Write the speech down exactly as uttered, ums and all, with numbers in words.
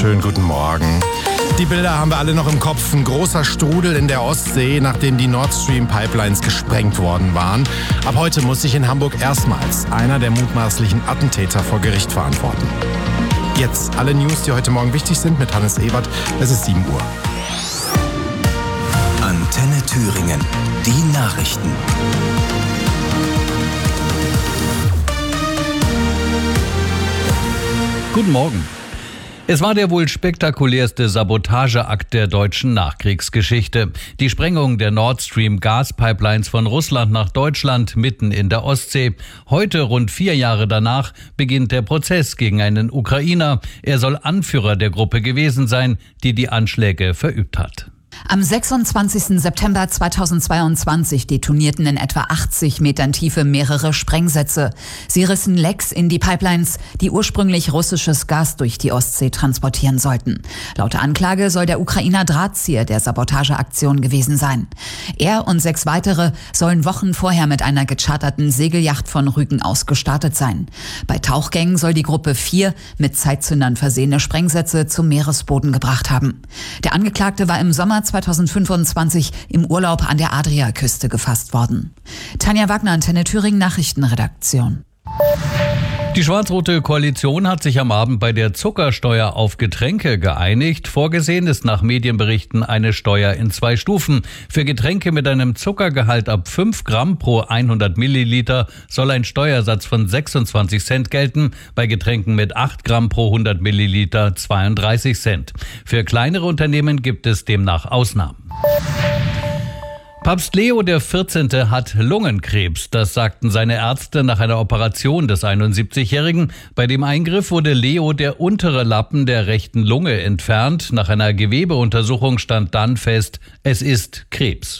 Schönen guten Morgen. Die Bilder haben wir alle noch im Kopf. Ein großer Strudel in der Ostsee, nachdem die Nord Stream Pipelines gesprengt worden waren. Ab heute muss sich in Hamburg erstmals einer der mutmaßlichen Attentäter vor Gericht verantworten. Jetzt alle News, die heute Morgen wichtig sind, mit Hannes Ebert. Es ist sieben Uhr. Antenne Thüringen. Die Nachrichten. Guten Morgen. Es war der wohl spektakulärste Sabotageakt der deutschen Nachkriegsgeschichte. Die Sprengung der Nord Stream Gaspipelines von Russland nach Deutschland mitten in der Ostsee. Heute, rund vier Jahre danach, beginnt der Prozess gegen einen Ukrainer. Er soll Anführer der Gruppe gewesen sein, die die Anschläge verübt hat. Am sechsundzwanzigsten September zweitausendzweiundzwanzig detonierten in etwa achtzig Metern Tiefe mehrere Sprengsätze. Sie rissen Lecks in die Pipelines, die ursprünglich russisches Gas durch die Ostsee transportieren sollten. Laut Anklage soll der Ukrainer Drahtzieher der Sabotageaktion gewesen sein. Er und sechs weitere sollen Wochen vorher mit einer gecharterten Segelyacht von Rügen aus gestartet sein. Bei Tauchgängen soll die Gruppe vier mit Zeitzündern versehene Sprengsätze zum Meeresboden gebracht haben. Der Angeklagte war im Sommer zweitausendfünfundzwanzig im Urlaub an der Adriaküste gefasst worden. Tanja Wagner, Antenne Thüringen, Nachrichtenredaktion. Die schwarz-rote Koalition hat sich am Abend bei der Zuckersteuer auf Getränke geeinigt. Vorgesehen ist nach Medienberichten eine Steuer in zwei Stufen. Für Getränke mit einem Zuckergehalt ab fünf Gramm pro hundert Milliliter soll ein Steuersatz von sechsundzwanzig Cent gelten, bei Getränken mit acht Gramm pro hundert Milliliter zweiunddreißig Cent. Für kleinere Unternehmen gibt es demnach Ausnahmen. Papst Leo der vierzehnte hat Lungenkrebs. Das sagten seine Ärzte nach einer Operation des einundsiebzigjährigen. Bei dem Eingriff wurde Leo der untere Lappen der rechten Lunge entfernt. Nach einer Gewebeuntersuchung stand dann fest, es ist Krebs.